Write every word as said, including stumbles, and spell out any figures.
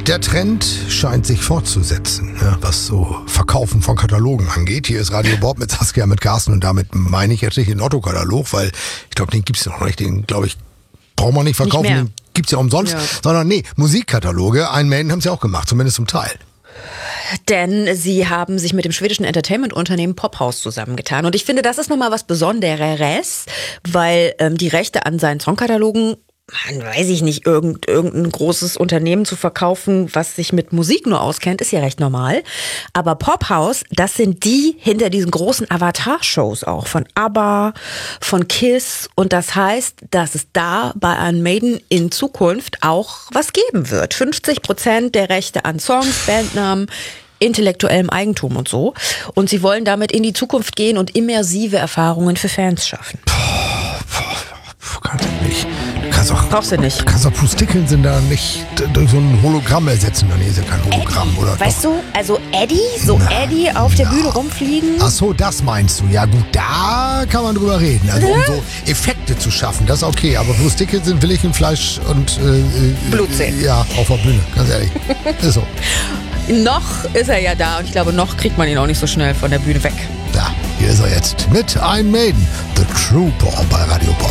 Der Trend scheint sich fortzusetzen, ja, was so Verkaufen von Katalogen angeht. Hier ist Radio Bob mit Saskia, mit Carsten und damit meine ich jetzt nicht den Otto-Katalog, weil ich glaube, den gibt's noch nicht. Den, glaube ich, braucht man nicht verkaufen, nicht den gibt's ja umsonst. Ja. Sondern nee, Musikkataloge, Iron Maiden haben sie auch gemacht, zumindest zum Teil. Denn sie haben sich mit dem schwedischen Entertainment-Unternehmen Pophaus zusammengetan. Und ich finde, das ist nochmal was Besondereres, weil ähm, die Rechte an seinen Songkatalogen, man weiß ich nicht, irgend, irgendein großes Unternehmen zu verkaufen, was sich mit Musik nur auskennt, ist ja recht normal. Aber Pophaus, das sind die hinter diesen großen Avatar-Shows auch, von ABBA, von KISS. Und das heißt, dass es da bei Iron Maiden in Zukunft auch was geben wird. fünfzig Prozent der Rechte an Songs, Bandnamen, intellektuellem Eigentum und so. Und sie wollen damit in die Zukunft gehen und immersive Erfahrungen für Fans schaffen. Kannst du nicht. Kannst auch, Brauchst du nicht. Kannst auch Bruce Dickinson da nicht durch so ein Hologramm ersetzen. Nee, ist ja kein Hologramm, Eddie, oder? weißt doch? du, also Eddie, so Na, Eddie auf der na. Bühne rumfliegen. Ach so, das meinst du. Ja gut, da kann man drüber reden. Also um so Effekte zu schaffen, das ist okay. Aber Bruce Dickinson will ich in Fleisch und äh, Blut sehen. Ja, auf der Bühne, ganz ehrlich. Ist so. Noch ist er ja da und ich glaube, noch kriegt man ihn auch nicht so schnell von der Bühne weg. Ja, hier ist er jetzt mit Iron Maiden, The Trooper bei Radio Bob.